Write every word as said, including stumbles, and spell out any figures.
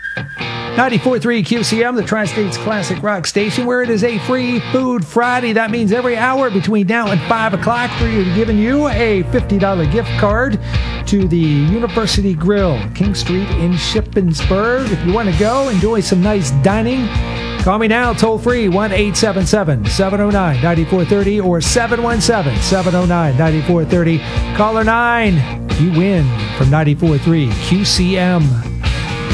ninety-four point three Q C M, the Tri-States Classic Rock Station, where it is a free Food Friday. That means every hour between now and five o'clock, we're giving you a fifty dollars gift card to the University Grill, King Street in Shippensburg. If you want to go enjoy some nice dining, call me now, toll free, one eight seven seven, seven oh nine, nine four three oh or seven one seven, seven oh nine, nine four three oh. Caller nine, you win from ninety-four point three Q C M.